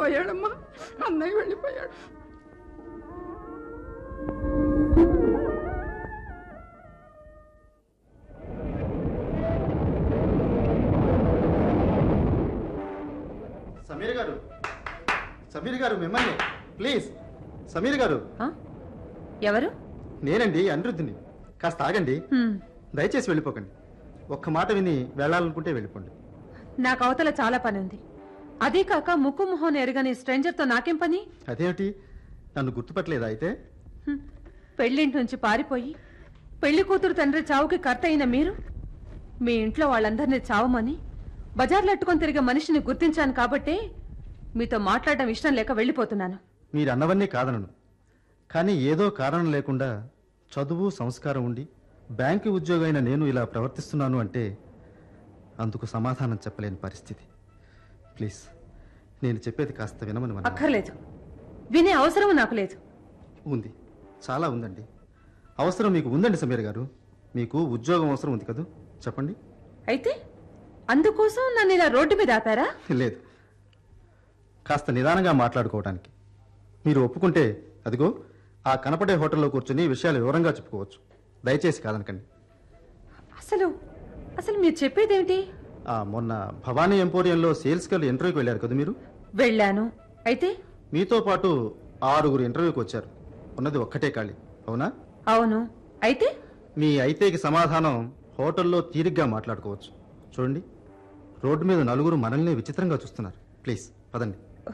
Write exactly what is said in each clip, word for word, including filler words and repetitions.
వెళ్ళిపోయాడమ్మా, అన్నయ్య వెళ్ళిపోయాడు. సమీర్ గారు, సమీర్ గారు మిమ్మల్ని, ప్లీజ్. సమీర్ గారు. ఎవరు? నేనండి, అనిరుద్ధిని. కాస్త ఆగండి, దయచేసి వెళ్ళిపోకండి. ఒక్క మాట విని వెళ్ళాలనుకుంటే వెళ్ళిపోండి. నాకు అవతల చాలా పని ఉంది. అదే కాక ముక్కు మొహం ఎరగని స్ట్రేంజర్తో నాకేం పని? అదేమిటి, నన్ను గుర్తుపట్టలేదా అయితే? పెళ్లింటి నుంచి పారిపోయి పెళ్లి కూతురు తండ్రి చావుకి కర్త అయిన మీరు మీ ఇంట్లో వాళ్ళందరినీ చావమని బజార్లు అట్టుకొని తిరిగే మనిషిని గుర్తించాను కాబట్టే మీతో మాట్లాడడం ఇష్టం లేక వెళ్ళిపోతున్నాను. మీరు అన్నవన్నీ కాదనను, కానీ ఏదో కారణం లేకుండా చదువు సంస్కారం ఉండి బ్యాంకు ఉద్యోగైన నేను ఇలా ప్రవర్తిస్తున్నాను అంటే అందుకు సమాధానం చెప్పలేని పరిస్థితి. ప్లీజ్, నేను చెప్పేది కాస్త వినమని. అక్కర్లేదు, వినే అవసరం నాకు లేదు. ఉంది, చాలా ఉందండి. అవసరం మీకు ఉందండి సమీర్ గారు. మీకు ఉద్యోగం అవసరం ఉంది కదా, చెప్పండి. అయితే అందుకోసం నన్ను ఇలా రోడ్డు మీద ఆపారా? లేదు, కాస్త నిదానంగా మాట్లాడుకోవడానికి. మీరు ఒప్పుకుంటే అదిగో ఆ కనపడే హోటల్లో కూర్చొని విషయాలు వివరంగా చెప్పుకోవచ్చు. దయచేసి కాదనకండి. అసలు అసలు మీరు చెప్పేదేమిటి? మొన్న భవానీ ఎంపోరియంలో సేల్స్ గర్ల్ ఇంటర్వ్యూకి వెళ్ళారు కదా మీరు? వెళ్ళాను. అయితే మీతో పాటు ఆరుగురు ఇంటర్వ్యూకి వచ్చారు. ఉన్నది ఒక్కటే ఖాళీ, అవునా? అవును. అయితే మీ అయితేకి సమాధానం హోటల్లో తీరిగ్గా మాట్లాడుకోవచ్చు. చూడండి, రోడ్డు మీద నలుగురు మనల్ని విచిత్రంగా చూస్తున్నారు. ప్లీజ్ పదండి.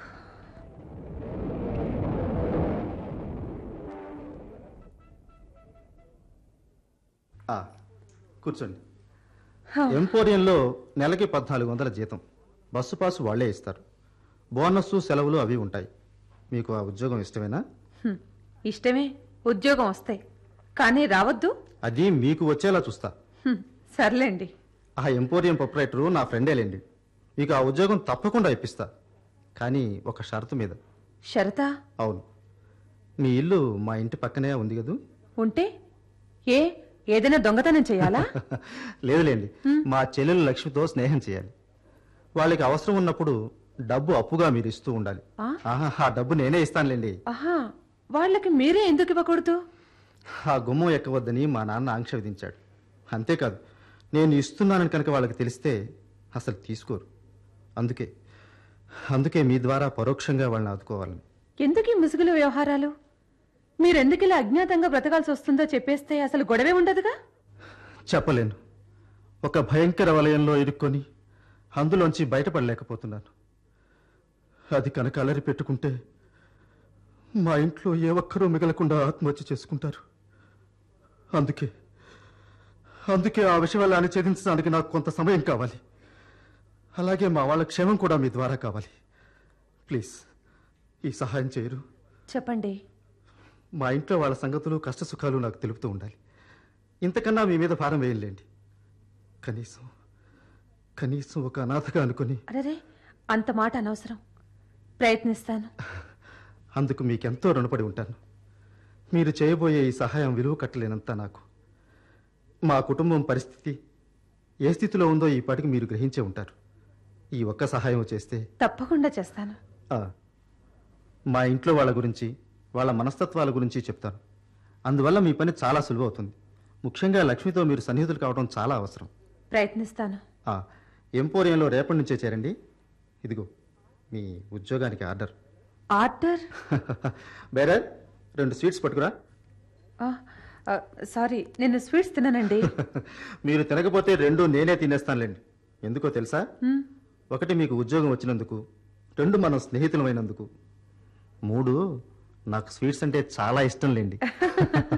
కూర్చోండి. ఎంపోరియంలో నెలకి పద్నాలుగు వందల జీతం, బస్సు పాసు వాళ్లే ఇస్తారు. బోనస్, సెలవులు అవి ఉంటాయి. మీకు ఆ ఉద్యోగం ఇష్టమేనా? ఇష్టమే, ఉద్యోగం వస్తాయి. కానీ రావద్దు. అది మీకు వచ్చేలా చూస్తా. సర్లేండి. ఆ ఎంపోరియం ప్రొపరేటరు నా ఫ్రెండేలేండి. మీకు ఆ ఉద్యోగం తప్పకుండా ఇప్పిస్తా, కానీ ఒక షరతు మీద. షరతా? అవును. మీ ఇల్లు మా ఇంటి పక్కనే ఉంది కదూ? ఉంటే ఏ ఏదైనా దొంగతనం చేయాలా? లేదులేండి, మా చెల్లెలు లక్ష్మితో స్నేహం చేయాలి. వాళ్ళకి అవసరం ఉన్నప్పుడు డబ్బు అప్పుగా మీరు ఇస్తూ ఉండాలి. ఆ డబ్బు నేనే ఇస్తానులేండి. ఆహా, వాళ్ళకి మీరే ఎందుకు ఇవ్వకూడదు? ఆ గుమ్మం ఎక్కవద్దని మా నాన్న ఆంక్ష విధించాడు. అంతేకాదు, నేను ఇస్తున్నానని కనుక వాళ్ళకి తెలిస్తే అసలు తీసుకోరు. అందుకే అందుకే మీ ద్వారా పరోక్షంగా వాళ్ళని ఆదుకోవాలని. ఎందుకు ఈ ముసుగుల వ్యవహారాలు? మీరెందుకు ఇలా అజ్ఞాతంగా బ్రతకాల్సి వస్తుందో చెప్పేస్తే అసలు గొడవే ఉండదుగా. చెప్పలేను. ఒక భయంకర వలయంలో ఇరుక్కొని అందులోంచి బయటపడలేకపోతున్నాను. అది కనుక అలరి పెట్టుకుంటే మా ఇంట్లో ఏ ఒక్కరూ మిగలకుండా ఆత్మహత్య చేసుకుంటారు. అందుకే అందుకే ఆ విషయాన్ని ఛేదించడానికి నాకు కొంత సమయం కావాలి. అలాగే మా వాళ్ళ క్షేమం కూడా మీ ద్వారా కావాలి. ప్లీజ్, ఈ సహాయం చేయరు? చెప్పండి. మా ఇంట్లో వాళ్ళ సంగతులు, కష్ట సుఖాలు నాకు తెలుపుతూ ఉండాలి. ఇంతకన్నా మీ మీద భారం వేయలేండి. కనీసం కనీసం ఒక అనాథగా అనుకుని. అరే, అంత మాట అనవసరం. ప్రయత్నిస్తాను. అందుకు మీకెంతో రుణపడి ఉంటాను. మీరు చేయబోయే ఈ సహాయం విలువ కట్టలేనంత నాకు. మా కుటుంబం పరిస్థితి ఏ స్థితిలో ఉందో ఈ పాటికి మీరు గ్రహించే ఉంటారు. ఈ ఒక్క సహాయం చేస్తే తప్పకుండా చేస్తాను. మా ఇంట్లో వాళ్ళ గురించి, వాళ్ళ మనస్తత్వాల గురించి చెప్తాను. అందువల్ల మీ పని చాలా సులువవుతుంది. ముఖ్యంగా లక్ష్మితో మీరు సన్నిహితులు కావడం చాలా అవసరం. ప్రయత్నిస్తాను. ఎంపోరియంలో రేపటి నుంచే చేరండి. ఇదిగో మీ ఉద్యోగానికి ఆర్డర్. ఆర్డర్? బేరర్, రెండు స్వీట్స్ పట్టుకురా. సారీ, నేను స్వీట్స్ తిననండి. మీరు తినకపోతే రెండు నేనే తినేస్తానులేండి. ఎందుకో తెలుసా? ఒకటి మీకు ఉద్యోగం వచ్చినందుకు, రెండు మనం స్నేహితులమైనందుకు, మూడు నాకు స్వీట్స్ అంటే చాలా ఇష్టం లేండి.